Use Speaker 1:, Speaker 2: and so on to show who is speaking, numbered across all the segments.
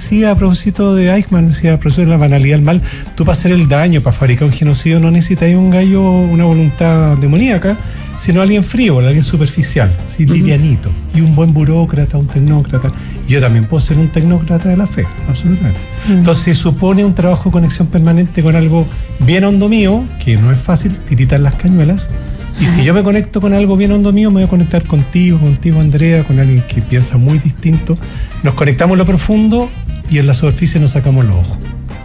Speaker 1: decía a propósito de Eichmann, decía a propósito de la banalidad del mal, tú para hacer el daño, para fabricar un genocidio, no necesitas un gallo, una voluntad demoníaca, sino alguien frío, alguien superficial, ¿sí? Livianito, y un buen burócrata, un tecnócrata. Yo también puedo ser un tecnócrata de la fe, absolutamente. Entonces supone un trabajo de conexión permanente con algo bien hondo mío, que no es fácil, tiritar las cañuelas. Y si yo me conecto con algo bien hondo mío, me voy a conectar contigo, Andrea, con alguien que piensa muy distinto. Nos conectamos en lo profundo y en la superficie nos sacamos los ojos.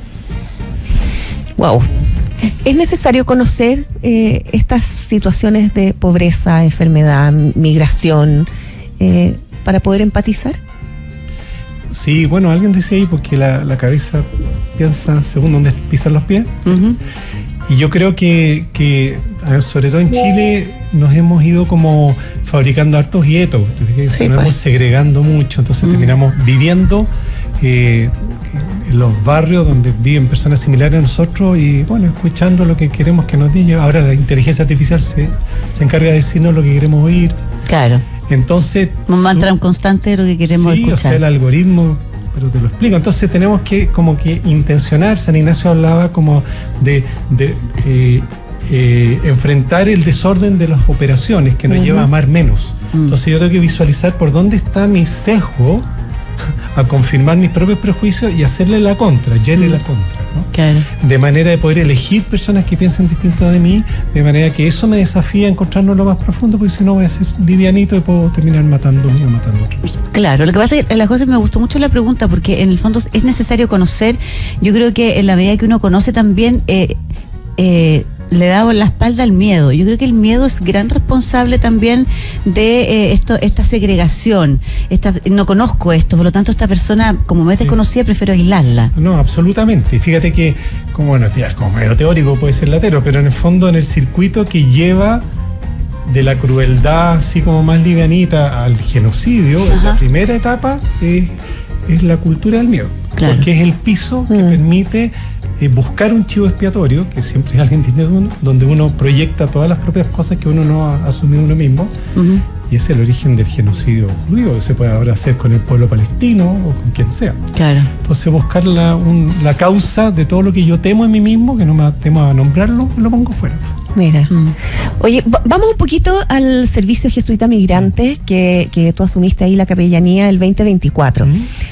Speaker 2: Wow. ¿Es necesario conocer estas situaciones de pobreza, enfermedad, migración, para poder empatizar?
Speaker 1: Sí, bueno, alguien decía ahí porque la cabeza piensa según dónde pisan los pies. Y yo creo que sobre todo en Chile nos hemos ido como fabricando hartos guetos, nos hemos segregando mucho, entonces terminamos viviendo en los barrios donde viven personas similares a nosotros y bueno, escuchando lo que queremos que nos diga. Ahora la inteligencia artificial se encarga de decirnos lo que queremos oír.
Speaker 2: Claro.
Speaker 1: Entonces
Speaker 2: un mantra constante de lo que queremos escuchar. Sí, o sea,
Speaker 1: el algoritmo, pero te lo explico. Entonces tenemos que como que intencionar. San Ignacio hablaba como de enfrentar el desorden de las operaciones que nos lleva a amar menos. Entonces yo tengo que visualizar por dónde está mi sesgo a confirmar mis propios prejuicios y hacerle la contra, la contra, ¿no?
Speaker 2: Claro.
Speaker 1: De manera de poder elegir personas que piensen distinto de mí, de manera que eso me desafía a encontrarnos lo más profundo, porque si no voy a ser livianito y puedo terminar matándome o matando a otra persona.
Speaker 2: Claro, lo que pasa es que a la José me gustó mucho la pregunta, porque en el fondo es necesario conocer. Yo creo que en la medida que uno conoce también le da la espalda al miedo. Yo creo que el miedo es gran responsable también de esta segregación. No conozco esto, por lo tanto esta persona, como me es desconocida, prefiero aislarla.
Speaker 1: No, absolutamente. Fíjate que, como medio teórico puede ser latero, pero en el fondo en el circuito que lleva de la crueldad así como más livianita al genocidio, la primera etapa es la cultura del miedo. Claro. Porque es el piso que permite buscar un chivo expiatorio, que siempre es alguien distinto de uno, donde uno proyecta todas las propias cosas que uno no ha asumido uno mismo, y es el origen del genocidio judío, que se puede ahora hacer con el pueblo palestino o con quien sea.
Speaker 2: Claro.
Speaker 1: Entonces buscar la causa de todo lo que yo temo en mí mismo, que no me temo a nombrarlo, lo pongo fuera.
Speaker 2: Mira. Oye, vamos un poquito al servicio jesuita migrante que tú asumiste ahí la capellanía el 2024.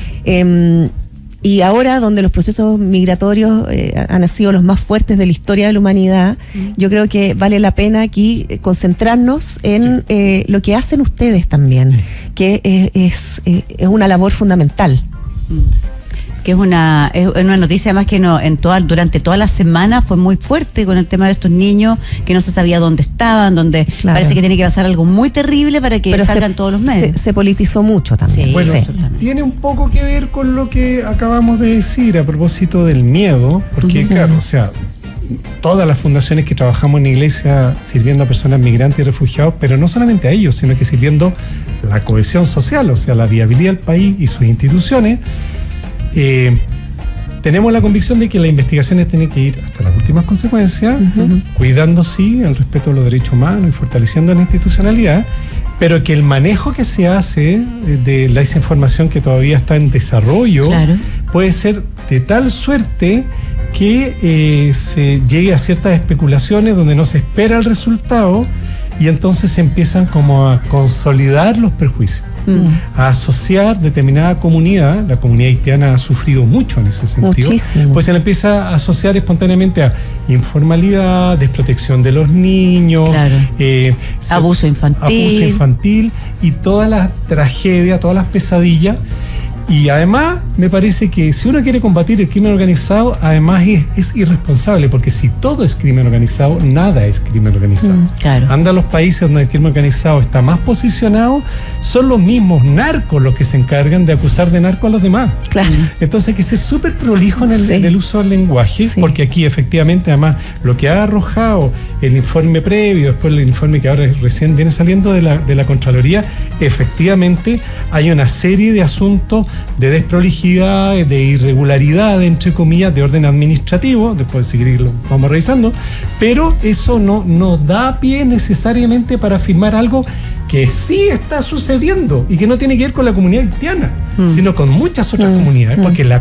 Speaker 2: Y ahora, donde los procesos migratorios han sido los más fuertes de la historia de la humanidad, yo creo que vale la pena aquí concentrarnos en lo que hacen ustedes también, que es una labor fundamental. Que es una noticia más que durante toda la semana fue muy fuerte con el tema de estos niños que no se sabía dónde estaban, donde parece que tiene que pasar algo muy terrible para que salgan todos los medios. Se politizó mucho también.
Speaker 1: Sí, bueno, tiene un poco que ver con lo que acabamos de decir a propósito del miedo, porque claro, o sea, todas las fundaciones que trabajamos en la iglesia sirviendo a personas migrantes y refugiados, pero no solamente a ellos, sino que sirviendo la cohesión social, o sea, la viabilidad del país y sus instituciones. Tenemos la convicción de que las investigaciones tienen que ir hasta las últimas consecuencias, cuidando el respeto a los derechos humanos y fortaleciendo la institucionalidad, pero que el manejo que se hace de la desinformación que todavía está en desarrollo puede ser de tal suerte que se llegue a ciertas especulaciones donde no se espera el resultado y entonces se empiezan como a consolidar los prejuicios. A asociar determinada comunidad, la comunidad haitiana ha sufrido mucho en ese sentido. Muchísimo. Pues se le empieza a asociar espontáneamente a informalidad, desprotección de los niños,
Speaker 2: abuso infantil
Speaker 1: y todas las tragedias, todas las pesadillas. Y además me parece que si uno quiere combatir el crimen organizado, además es irresponsable, porque si todo es crimen organizado, nada es crimen organizado. Anda a los países donde el crimen organizado está más posicionado, son los mismos narcos los que se encargan de acusar de narco a los demás. Entonces hay que ser súper prolijo en el uso del lenguaje, porque aquí efectivamente además lo que ha arrojado el informe previo, después el informe que ahora recién viene saliendo de la Contraloría, efectivamente hay una serie de asuntos de desprolijidad, de irregularidad, entre comillas, de orden administrativo, después de seguirlo vamos revisando, pero eso no da pie necesariamente para afirmar algo que sí está sucediendo y que no tiene que ver con la comunidad haitiana, sino con muchas otras comunidades, porque la